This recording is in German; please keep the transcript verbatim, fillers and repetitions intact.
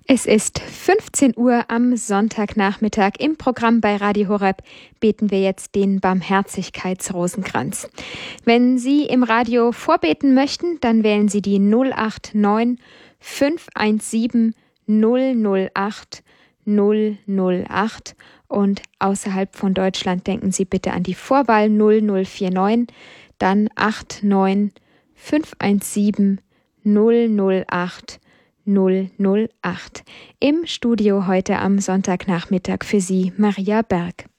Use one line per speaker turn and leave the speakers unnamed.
Es ist fünfzehn Uhr am Sonntagnachmittag. Im Programm bei Radio Horeb beten wir jetzt den Barmherzigkeitsrosenkranz. Wenn Sie im Radio vorbeten möchten, dann wählen Sie die null acht neun fünf eins sieben null null acht null null acht und außerhalb von Deutschland denken Sie bitte an die Vorwahl null null vier neun, dann acht neun fünf eins sieben null null acht null null acht. Im Studio heute am Sonntagnachmittag für Sie Maria Berg.